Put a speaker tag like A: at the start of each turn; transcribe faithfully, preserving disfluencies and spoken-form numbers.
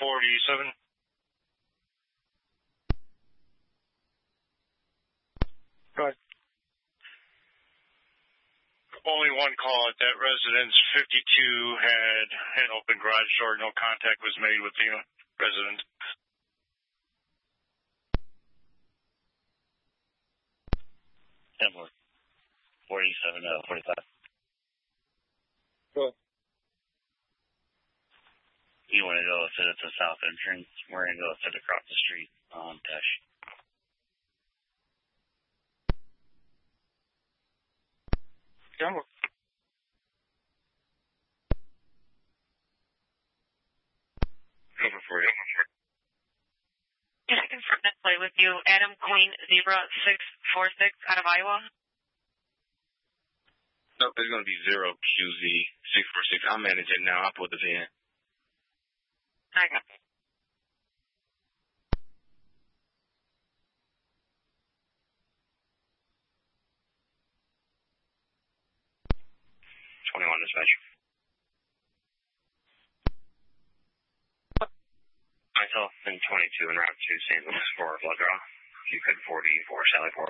A: forty-seven.
B: Go ahead.
A: Only one call at that residence. fifty-two had an open garage door. No contact was made with the resident.
C: ten forty-seven, uh, forty-five.
B: Go ahead.
C: You want to go sit at the south entrance? We're going to go sit across the street on Tesh.
B: Done.
A: Over for you.
D: Can I confirm that play with you? Adam Queen Zebra six four six out of Iowa?
A: Nope, there's going to be zero Q Z six four six. I'll manage it now. I'll put this in.
D: I got it.
C: twenty-one dispatch. Myself and twenty-two en route to Saint Louis for blood draw. You could forty-four Sally four.